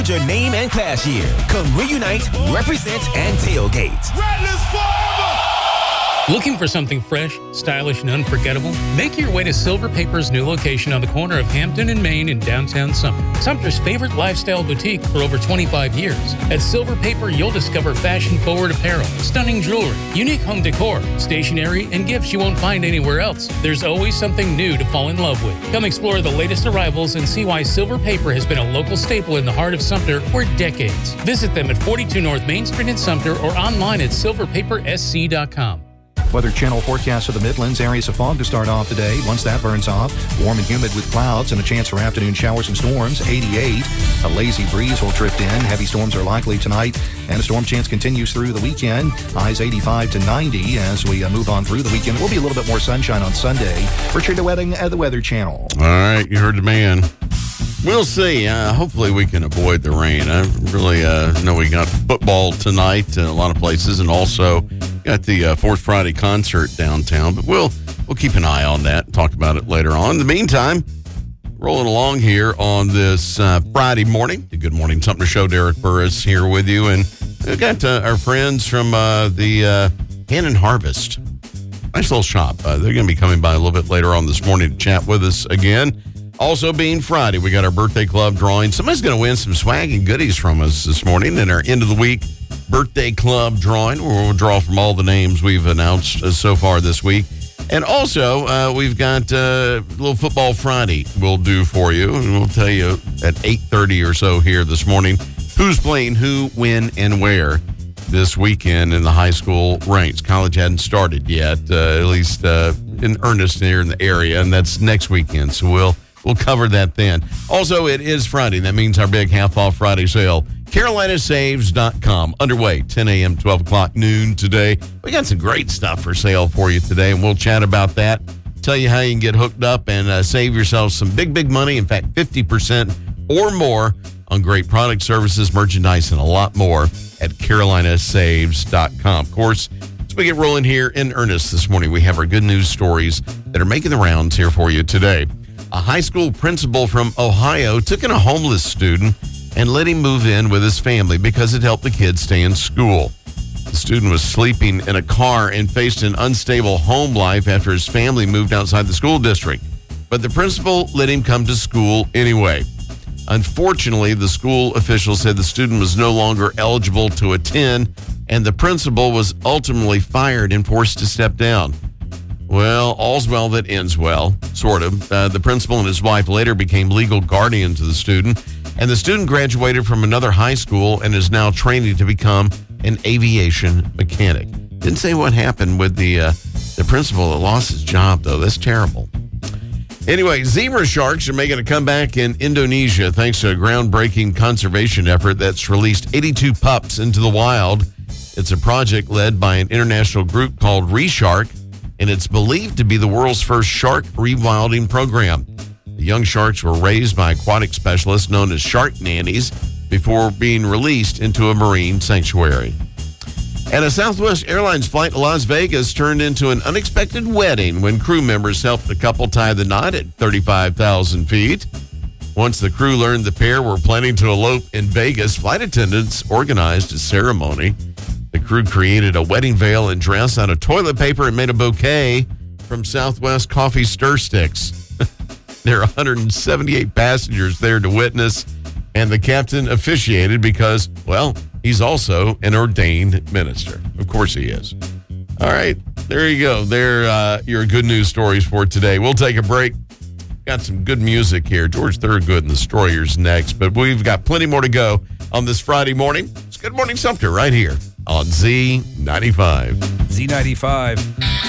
Your name and class year. Come reunite, represent, and tailgate. Rattlers forever! Looking for something fresh, stylish, and unforgettable? Make your way to Silver Paper's new location on the corner of Hampton and Main in downtown Sumter. Sumter's favorite lifestyle boutique for over 25 years. At Silver Paper, you'll discover fashion-forward apparel, stunning jewelry, unique home decor, stationery, and gifts you won't find anywhere else. There's always something new to fall in love with. Come explore the latest arrivals and see why Silver Paper has been a local staple in the heart of Sumter for decades. Visit them at 42 North Main Street in Sumter or online at silverpapersc.com. Weather Channel forecast for the Midlands. Areas of fog to start off the day. Once that burns off, warm and humid with clouds and a chance for afternoon showers and storms. 88. A lazy breeze will drift in. Heavy storms are likely tonight, and a storm chance continues through the weekend. Highs 85 to 90 as we move on through the weekend. There will be a little bit more sunshine on Sunday. Richard DeWetting at the Weather Channel. All right, you heard the man. We'll see. Hopefully we can avoid the rain. I really know we got football tonight in a lot of places, and also got the Fourth Friday concert downtown. But we'll keep an eye on that and talk about it later on. In the meantime, rolling along here on this Friday morning, the Good Morning Sumter Show. Derek Burris here with you, and we've got our friends from the Hannon Harvest. Nice little shop. They're going to be coming by a little bit later on this morning to chat with us again. Also being Friday, we got our birthday club drawing. Somebody's going to win some swag and goodies from us this morning in our end of the week birthday club drawing, where we'll draw from all the names we've announced so far this week. And also, we've got a little Football Friday we'll do for you. And we'll tell you at 8:30 or so here this morning who's playing who, when, and where this weekend in the high school ranks. College hadn't started yet, at least in earnest here in the area, and that's next weekend. So we'll cover that then. Also, it is Friday. That means our big half-off Friday sale. CarolinaSaves.com. Underway, 10 a.m., 12 o'clock, noon today. We got some great stuff for sale for you today, and we'll chat about that. Tell you how you can get hooked up and save yourself some big money. In fact, 50% or more on great product, services, merchandise, and a lot more at CarolinaSaves.com. Of course, as we get rolling here in earnest this morning, we have our good news stories that are making the rounds here for you today. A high school principal from Ohio took in a homeless student and let him move in with his family because it helped the kids stay in school. The student was sleeping in a car and faced an unstable home life after his family moved outside the school district. But the principal let him come to school anyway. Unfortunately, the school official said the student was no longer eligible to attend, and the principal was ultimately fired and forced to step down. Well, all's well that ends well, sort of. The principal and his wife later became legal guardians of the student, and the student graduated from another high school and is now training to become an aviation mechanic. Didn't say what happened with the principal that lost his job, though. That's terrible. Anyway, zebra sharks are making a comeback in Indonesia thanks to a groundbreaking conservation effort that's released 82 pups into the wild. It's a project led by an international group called ReShark, and it's believed to be the world's first shark rewilding program. The young sharks were raised by aquatic specialists known as shark nannies before being released into a marine sanctuary. And a Southwest Airlines flight to Las Vegas turned into an unexpected wedding when crew members helped the couple tie the knot at 35,000 feet. Once the crew learned the pair were planning to elope in Vegas, flight attendants organized a ceremony. The crew created a wedding veil and dress out of toilet paper and made a bouquet from Southwest coffee stir sticks. There are 178 passengers there to witness, and the captain officiated because, well, he's also an ordained minister. Of course he is. All right, there you go. There your good news stories for today. We'll take a break. Got some good music here. George Thorogood and the Destroyers next, but we've got plenty more to go on this Friday morning. It's Good Morning Sumter right here on Z95. Z95.